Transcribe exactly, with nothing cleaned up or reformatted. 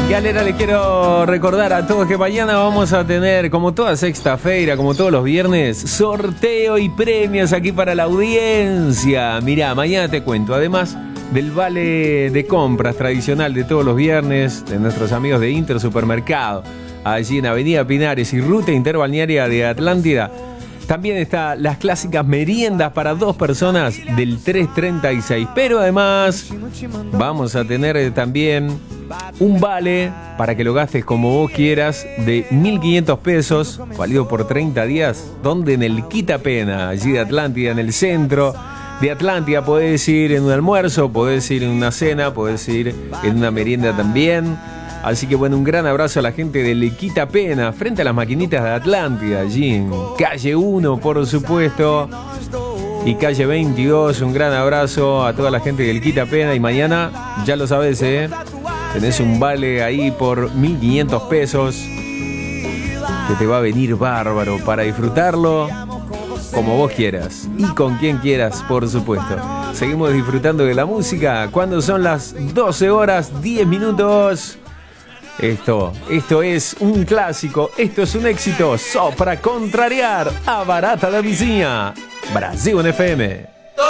Galera, les quiero recordar a todos que mañana vamos a tener, como toda sexta-feira, como todos los viernes, sorteo y premios aquí para la audiencia. Mirá, mañana te cuento, además del vale de compras tradicional de todos los viernes, de nuestros amigos de Inter Supermercado, allí en Avenida Pinares y Ruta Interbalnearia de Atlántida. También está las clásicas meriendas para dos personas del tres treinta y seis. Pero además vamos a tener también un vale para que lo gastes como vos quieras de mil quinientos pesos, válido por treinta días, donde en el Quitapena, allí de Atlántida, en el centro de Atlántida, podés ir en un almuerzo, podés ir en una cena, podés ir en una merienda también. Así que bueno, un gran abrazo a la gente del Quitapena, frente a las maquinitas de Atlántida, allí en calle uno, por supuesto, y calle veintidós. Un gran abrazo a toda la gente del Quitapena. Y mañana, ya lo sabes, ¿eh? Tenés un vale ahí por mil quinientos pesos que te va a venir bárbaro para disfrutarlo como vos quieras y con quien quieras, por supuesto. Seguimos disfrutando de la música cuando son las doce horas diez minutos. Esto, esto es un clásico, esto es un éxito. Só para contrariar a Barata da Vizinha, Brasil en F M.